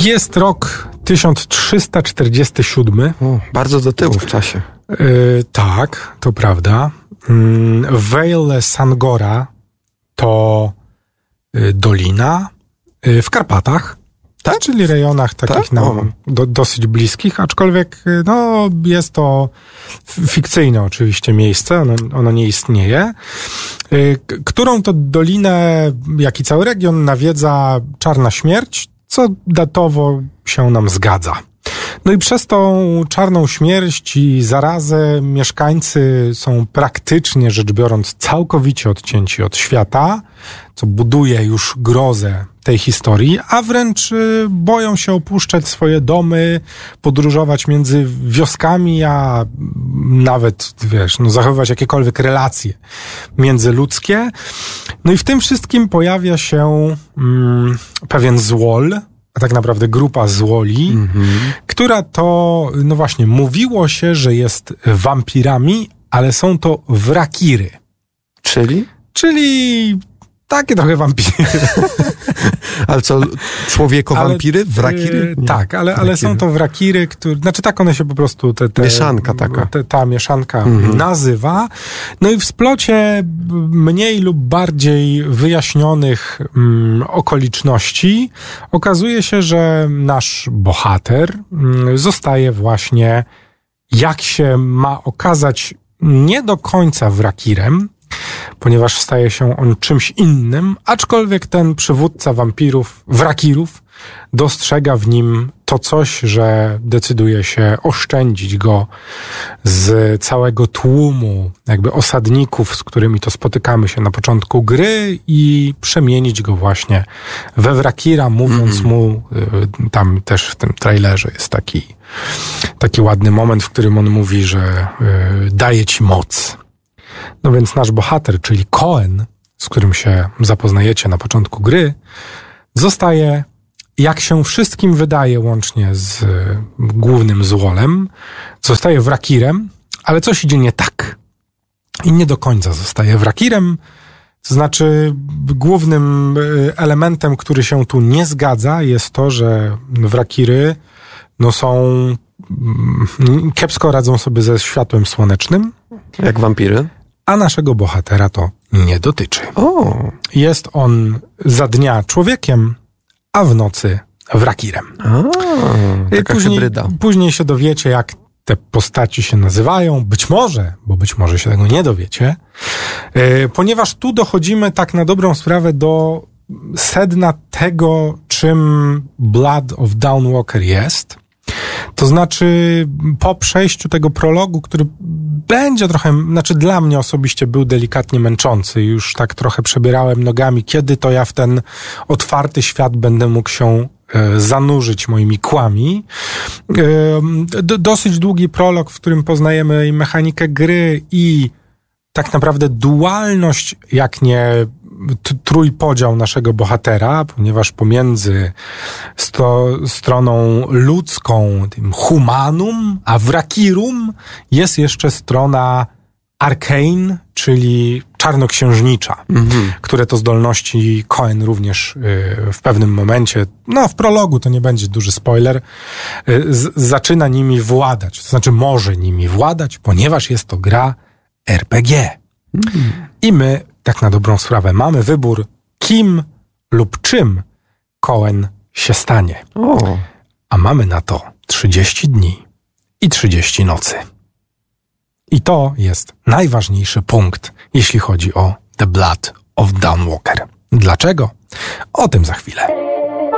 Jest rok 1347. Bardzo do tyłu w czasie. Tak, to prawda. Vale Sangora to dolina w Karpatach. Tak? Czyli rejonach takich nam dosyć bliskich, aczkolwiek jest to fikcyjne oczywiście miejsce, ono nie istnieje, którą to dolinę, jak i cały region nawiedza czarna śmierć, co datowo się nam zgadza. No i przez tą czarną śmierć i zarazę mieszkańcy są praktycznie rzecz biorąc całkowicie odcięci od świata, co buduje już grozę tej historii, a wręcz boją się opuszczać swoje domy, podróżować między wioskami, a nawet, zachowywać jakiekolwiek relacje międzyludzkie. No i w tym wszystkim pojawia się pewien złol, a tak naprawdę grupa złoli, która to, właśnie, mówiło się, że jest wampirami, ale są to wrakiry. Czyli takie trochę wampiry. Ale co, człowieko-wampiry? Wrakiry? Tak, ale są to wrakiry, które... Znaczy tak one się po prostu... Mieszanka taka. Ta mieszanka nazywa. No i w splocie mniej lub bardziej wyjaśnionych okoliczności okazuje się, że nasz bohater zostaje właśnie, jak się ma okazać, nie do końca wrakirem, ponieważ staje się on czymś innym, aczkolwiek ten przywódca wrakirów dostrzega w nim to coś, że decyduje się oszczędzić go z całego tłumu jakby osadników, z którymi to spotykamy się na początku gry i przemienić go właśnie we wrakira, mówiąc mu, tam też w tym trailerze jest taki ładny moment, w którym on mówi, że daje ci moc. No więc nasz bohater, czyli Cohen, z którym się zapoznajecie na początku gry, zostaje, jak się wszystkim wydaje, łącznie z głównym złolem, zostaje wrakirem, ale coś idzie nie tak. I nie do końca zostaje wrakirem. To znaczy, głównym elementem, który się tu nie zgadza, jest to, że wrakiry kiepsko radzą sobie ze światłem słonecznym. Jak wampiry. A naszego bohatera to nie dotyczy. Jest on za dnia człowiekiem, a w nocy wrakirem. Taka hybryda. Później się dowiecie, jak te postaci się nazywają. Być może się tego nie dowiecie. Ponieważ tu dochodzimy tak na dobrą sprawę do sedna tego, czym Blood of Dawnwalker jest. To znaczy, po przejściu tego prologu, który będzie trochę, dla mnie osobiście był delikatnie męczący, już tak trochę przebierałem nogami, kiedy to ja w ten otwarty świat będę mógł się zanurzyć moimi kłami. Dosyć długi prolog, w którym poznajemy i mechanikę gry i tak naprawdę dualność, jak nie trójpodział naszego bohatera, ponieważ pomiędzy stroną ludzką, tym humanum, a wrakirum jest jeszcze strona arcane, czyli czarnoksiężnicza, które to zdolności Cohen również w pewnym momencie, w prologu to nie będzie duży spoiler, zaczyna nimi władać, to znaczy może nimi władać, ponieważ jest to gra RPG. I my, tak na dobrą sprawę, mamy wybór, kim lub czym Cohen się stanie. A mamy na to 30 dni i 30 nocy. I to jest najważniejszy punkt, jeśli chodzi o The Blood of Dawnwalker. Dlaczego? O tym za chwilę.